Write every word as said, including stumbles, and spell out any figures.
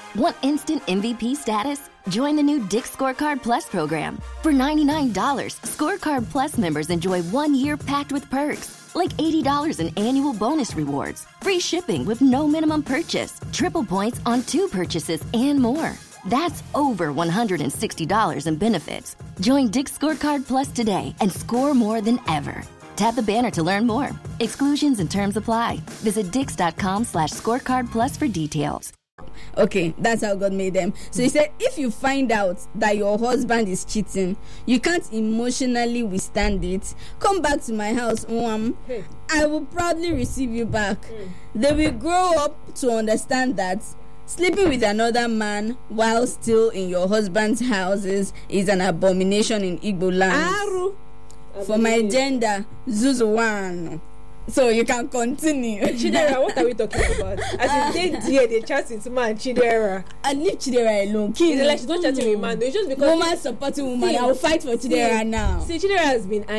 Want instant M V P status? Join the new Dick's Scorecard Plus program. For ninety-nine dollars, Scorecard Plus members enjoy one year packed with perks, like eighty dollars in annual bonus rewards, free shipping with no minimum purchase, triple points on two purchases, and more. That's over one hundred sixty dollars in benefits. Join Dick's Scorecard Plus today and score more than ever. Tap the banner to learn more. Exclusions and terms apply. Visit dix.com slash scorecard plus for details. Okay, that's how God made them. So he said, if you find out that your husband is cheating, you can't emotionally withstand it, come back to my house, Mwam. Hey. I will proudly receive you back. Mm. They will grow up to understand that sleeping with another man while still in your husband's houses is an abomination in Igbo land. Aru. For my gender, Zuzuwan. So you can continue. Chidera, what are we talking about? As in, they dear, they chatting to man, Chidera. I leave Chidera alone. It's like she's not chatting with man. It's just because woman supporting woman. I will fight for Chidera now. See, Chidera has been